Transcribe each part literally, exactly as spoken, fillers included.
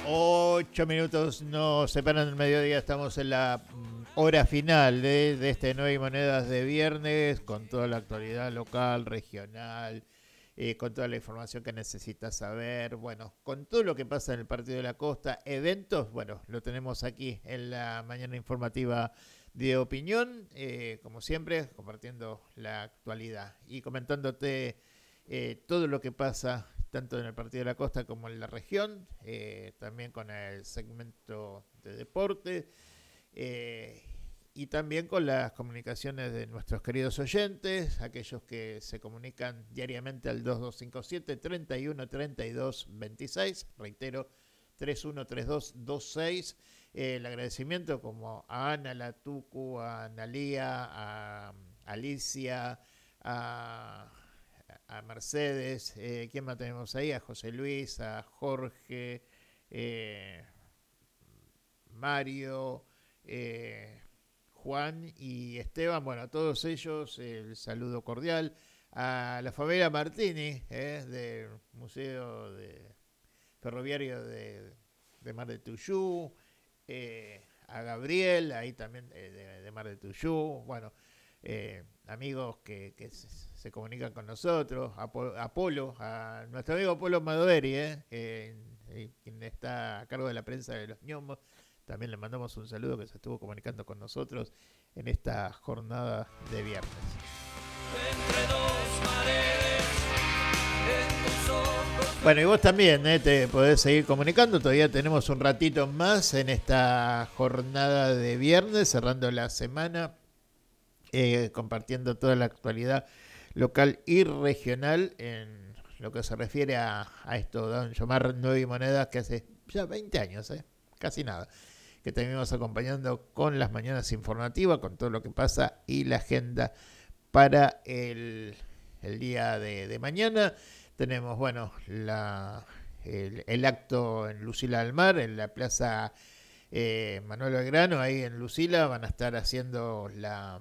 Ocho minutos nos separan del mediodía, estamos en la mm, hora final de, de este nueve y Monedas de viernes, con toda la actualidad local, regional, eh, con toda la información que necesitas saber, bueno, con todo lo que pasa en el Partido de la Costa, eventos, bueno, lo tenemos aquí en la mañana informativa de Opinión, eh, como siempre, compartiendo la actualidad y comentándote eh, todo lo que pasa tanto en el Partido de la Costa como en la región, eh, también con el segmento de deporte eh, y también con las comunicaciones de nuestros queridos oyentes, aquellos que se comunican diariamente al dos dos cinco siete, tres uno tres dos dos seis, reitero, tres uno tres dos dos seis. Eh, el agradecimiento como a Ana Latucu, a Analía, a Alicia, a a Mercedes, eh, ¿quién más tenemos ahí? A José Luis, a Jorge, eh, Mario, eh, Juan y Esteban. Bueno, a todos ellos el saludo cordial. A la familia Martini, eh, del Museo de Ferroviario de, de Mar de Tuyú, eh, a Gabriel, ahí también eh, de, de Mar de Tuyú, bueno, eh, amigos que, que se, se comunican con nosotros, a, a Polo, a nuestro amigo Polo Madoveri, eh, eh, quien está a cargo de la prensa de los ñomos, también le mandamos un saludo, que se estuvo comunicando con nosotros en esta jornada de viernes. Entre dos paredes, en tus ojos. Bueno, y vos también eh, te podés seguir comunicando, todavía tenemos un ratito más en esta jornada de viernes, cerrando la semana, eh, compartiendo toda la actualidad local y regional en lo que se refiere a, a esto, Don Yomar Nueve y Monedas, que hace ya veinte años, eh, casi nada, que te venimos acompañando con las mañanas informativas, con todo lo que pasa y la agenda para el, el día de, de mañana. Tenemos, bueno, la, el, el acto en Lucila del Mar, en la plaza eh, Manuel Belgrano, ahí en Lucila, van a estar haciendo la,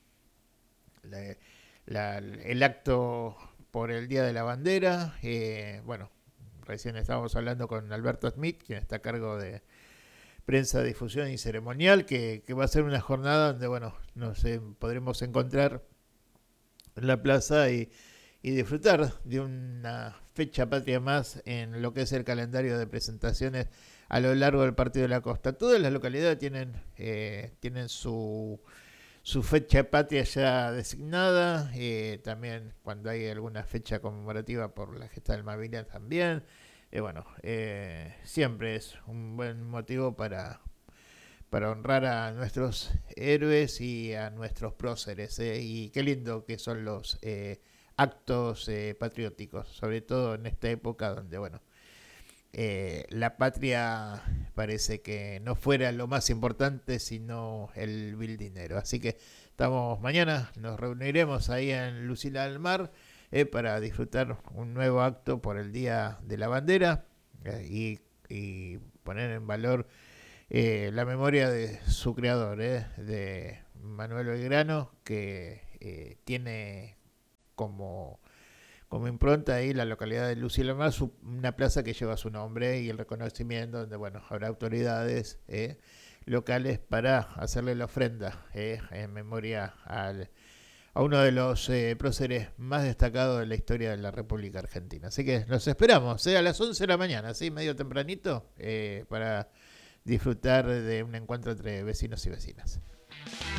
la, la el acto por el Día de la Bandera. Eh, bueno, recién estábamos hablando con Alberto Smith, quien está a cargo de prensa, difusión y ceremonial, que, que va a ser una jornada donde, bueno, nos eh, podremos encontrar en la plaza y, y disfrutar de una fecha patria más en lo que es el calendario de presentaciones a lo largo del Partido de la Costa. Todas las localidades tienen, eh, tienen su, su fecha patria ya designada, eh, también cuando hay alguna fecha conmemorativa por la gesta del Malvinas también. Eh, bueno, eh, siempre es un buen motivo para, para honrar a nuestros héroes y a nuestros próceres. Eh, y qué lindo que son los eh, actos eh, patrióticos, sobre todo en esta época donde, bueno, eh, la patria parece que no fuera lo más importante, sino el vil dinero. Así que estamos mañana, nos reuniremos ahí en Lucila del Mar, Eh, para disfrutar un nuevo acto por el Día de la Bandera eh, y, y poner en valor eh, la memoria de su creador, eh, de Manuel Belgrano, que eh, tiene como, como impronta ahí la localidad de Lucila del Mar, su, una plaza que lleva su nombre y el reconocimiento, donde bueno, habrá autoridades eh, locales para hacerle la ofrenda eh, en memoria al a uno de los eh, próceres más destacados de la historia de la República Argentina. Así que los esperamos eh, a las once de la mañana, ¿sí? Medio tempranito, eh, para disfrutar de un encuentro entre vecinos y vecinas.